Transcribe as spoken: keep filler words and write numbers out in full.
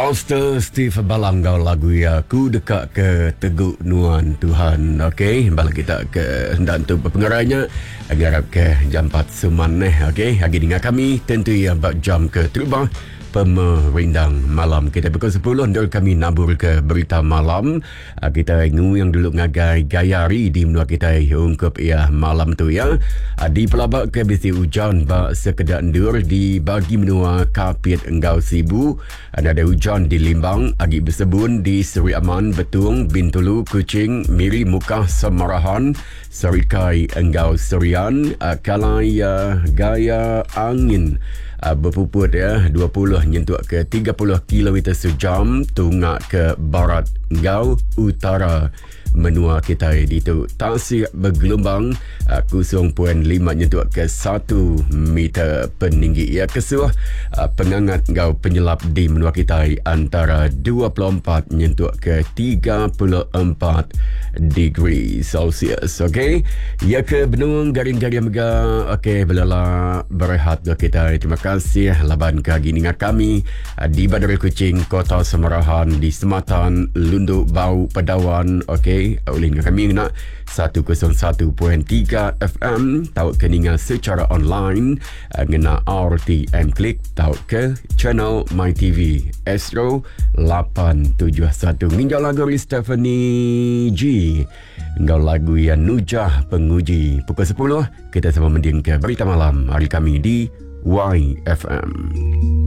Monster Steve Balanggau lagu ya Ku Dekat Ke Teguk Nuan Tuhan. Okey, balik kita ke dan tu pengarahnya agar ke jam empat semaneh. Okey, hari dengan kami tentu ya bab jam ke terbang pemerindang malam kita pukul sepuluh dan kami nabur ke berita malam. Kita ingu yang dulu ngagai gayari di menua kita ungkap ya malam tu ya. Di pelabak ke bisi hujan bak sekedar endur di bagi menua Kapit Enggau Sibu. Ada hujan di Limbang, Agi Bersebun di Seri Aman, Betung, Bintulu, Kuching, Miri Mukah, Semarahan, Serikai Enggau Serian, Kalai Gaya Angin Uh, berpuput ya dua puluh nyentuk ke tiga puluh kilometer sejam tungak ke barat Ngau utara menua kita di tu tasik bergelombang uh, kosong perpuluhan lima nyentuk ke satu meter peninggi ya kesuah uh, pengangat Ngau penyelap di menua kita antara dua puluh empat nyentuk ke tiga puluh empat degree Celsius. Okey, ya ke benung garing-garing mega. Okey, belala berehat ke kita. Terima kasih laban ke dengan kami di Bandar Kuching, Kota Semarahan, di Sematan, Lunduk, Bau, Padawan. Okey, oleh kami nak seratus satu perpuluhan tiga F M tahu keningan secara online ngena R T M Klik tahu ke channel MyTV Astro lapan tujuh satu. Nginjau lagu Stephanie G, nginjau lagu yang Nujah Penguji. Pukul sepuluh kita sama mending ke berita malam hari kami di Y F M.